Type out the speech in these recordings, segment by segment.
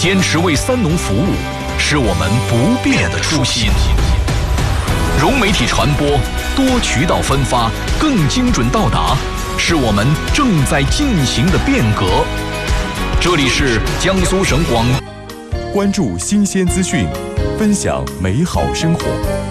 坚持为三农服务，是我们不变的初心。融媒体传播，多渠道分发，更精准到达，是我们正在进行的变革。这里是江苏省广， 关注新鲜资讯，分享美好生活。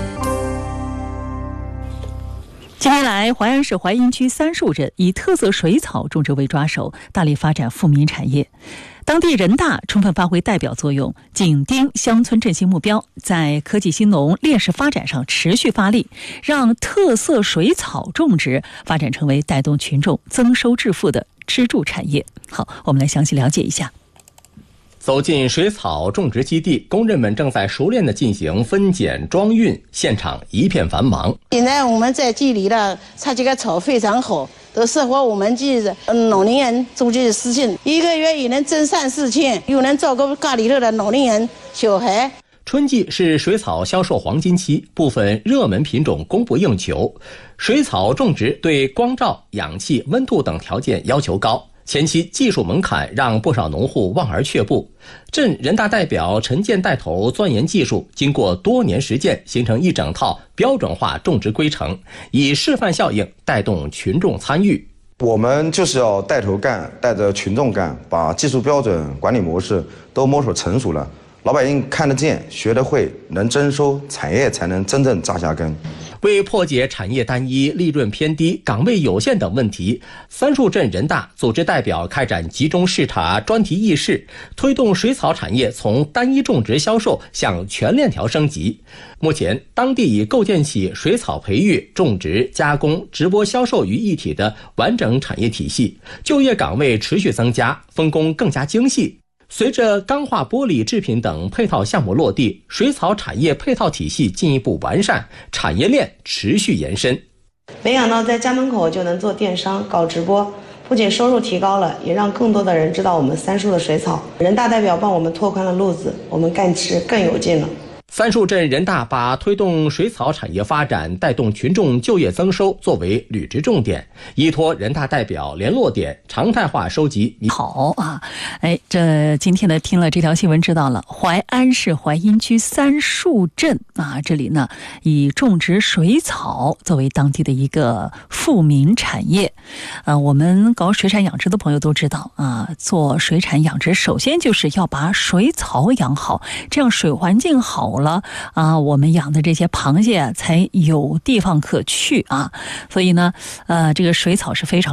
近年来，淮安市淮阴区三树镇以特色水草种植为抓手，大力发展富民产业。当地人大充分发挥代表作用，紧盯乡村振兴目标，在科技兴农、链式发展上持续发力，让特色水草种植发展成为带动群众增收致富的支柱产业。好，我们来详细了解一下。 走进水草种植基地，工人们正在熟练地进行分拣装运，现场一片繁忙。 现在我们在地里了，它这个草非常好，都适合我们这老年人做这事情，一个月也能挣3-4千，又能照顾家里头的老年人、小孩。 春季是水草销售黄金期，部分热门品种供不应求。水草种植对光照、氧气、温度等条件要求高，前期技术门槛让不少农户望而却步。镇人大代表陈健带头钻研技术，经过多年实践，形成一整套标准化种植规程，以示范效应带动群众参与。 我们就是要带头干，带着群众干，把技术标准、管理模式都摸索成熟了，老百姓看得见、学得会，能征收，产业才能真正扎下根。 为破解产业单一、利润偏低、岗位有限等问题，三树镇人大组织代表开展集中视察、专题议事，推动水草产业从单一种植销售向全链条升级。目前，当地已构建起水草培育、种植、加工、直播销售于一体的完整产业体系，就业岗位持续增加，分工更加精细。随着钢化玻璃制品等配套项目落地，水草产业配套体系进一步完善，产业链持续延伸。 没想到在家门口就能做电商、搞直播，不仅收入提高了，也让更多的人知道我们三树的水草。人大代表帮我们拓宽了路子，我们干吃更有劲了。 三树镇人大把推动水草产业发展、带动群众就业增收作为履职重点，依托人大代表联络点，常态化收集。 好啊，这今天呢听了这条新闻知道了，淮安市淮阴区三树镇啊，这里呢以种植水草作为当地的一个富民产业。我们搞水产养殖的朋友都知道啊，做水产养殖首先就是要把水草养好，这样水环境好了啊，我们养的这些螃蟹才有地方可去啊。所以呢，这个水草是非常